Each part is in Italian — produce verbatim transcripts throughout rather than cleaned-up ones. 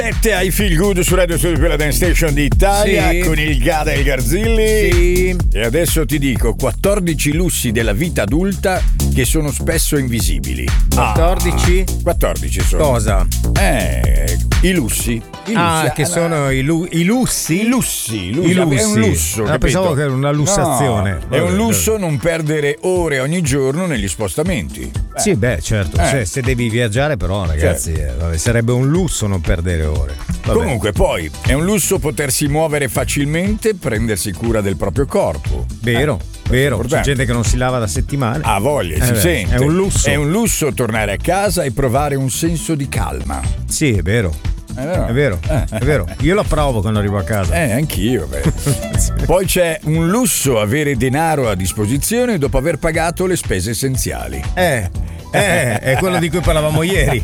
Sette ai Feel Good su Radio Studio, la Dance Station d'Italia, sì, con il Gada e il Garzilli. Sì. E adesso ti dico quattordici lussi della vita adulta che sono spesso invisibili. quattordici? Ah, quattordici sono. Cosa? Eh, i lussi. I lussi. Ah, che ah, sono i, lu- i lussi? I lussi, lussi. I lussi. È un lusso. Ah, pensavo che era una lussazione. No, è un lusso non perdere ore ogni giorno negli spostamenti. Beh. Sì, beh, certo. Eh. Se, se devi viaggiare, però, ragazzi, certo. eh, vabbè, sarebbe un lusso non perdere ore. Vabbè. Comunque, poi è un lusso potersi muovere facilmente, prendersi cura del proprio corpo. Vero. Eh. Vero, c'è gente che non si lava da settimane. Ha voglia, eh si beh, sente. È un lusso. È un lusso tornare a casa e provare un senso di calma. Sì, è vero. È vero, è vero, eh. è vero. Io la provo quando arrivo a casa. Eh, anch'io. Beh. Poi c'è un lusso avere denaro a disposizione dopo aver pagato le spese essenziali. Eh, eh, è quello di cui parlavamo ieri.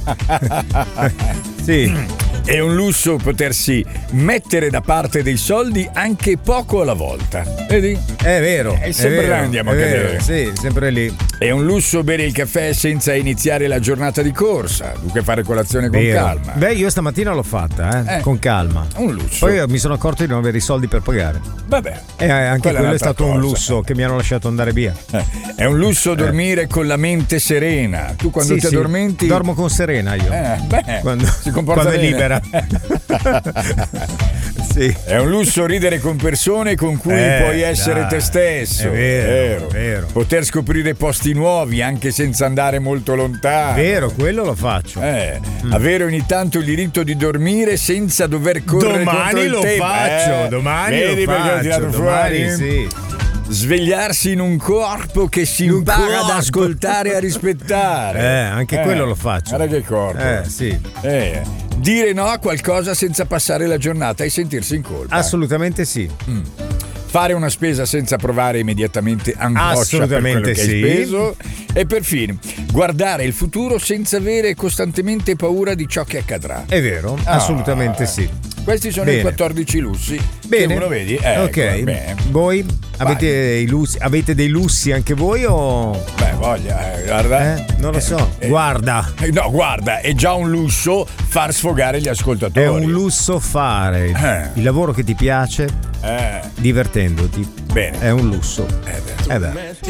Sì. È un lusso potersi mettere da parte dei soldi anche poco alla volta. Vedi? È vero. E sempre è vero, andiamo è a vero, cadere. sì, sempre lì. È un lusso bere il caffè senza iniziare la giornata di corsa, dunque fare colazione con Vero. calma. Beh, io stamattina l'ho fatta, eh, Eh. con calma. Un lusso. Poi mi sono accorto di non avere i soldi per pagare. Vabbè. E anche Quella è quello è un'altra stato un cosa. lusso che mi hanno lasciato andare via. Eh, È un lusso dormire con la mente serena. Tu quando Sì, ti sì, addormenti dormo con Serena io. Eh, beh, quando, si comporta quando è bene. libera. Sì. È un lusso ridere con persone con cui Eh, puoi essere dai, te stesso. è vero, è vero. Poter scoprire posti nuovi anche senza andare molto lontano. Vero, quello lo faccio. Eh, mm. Avere ogni tanto il diritto di dormire senza dover correre Domani contro il lo tempo. faccio, Eh, domani vedi lo perché ho tirato faccio, domani fuori? sì. Svegliarsi in un corpo che si un impara corpo. ad ascoltare e a rispettare. Eh, anche quello lo faccio. Guarda che corpo. Eh, sì. Eh, dire no a qualcosa senza passare la giornata e sentirsi in colpa. Assolutamente sì. Mm. Fare una spesa senza provare immediatamente angoscia per quello che sì. hai speso. E perfino guardare il futuro senza avere costantemente paura di ciò che accadrà. È vero, Ah, assolutamente sì. Questi sono Bene. i quattordici lussi. Bene. Che uno vedi. Eh, ok. ecco, bene. Voi avete, i lussi, avete dei lussi anche voi o. Beh, voglia, eh, guarda. Eh? Non lo so. Eh, guarda. eh, no, guarda, è già un lusso far sfogare gli ascoltatori. È un lusso fare Eh. il lavoro che ti piace Eh. divertendoti. Bene. È un lusso. Eh beh. Eh beh.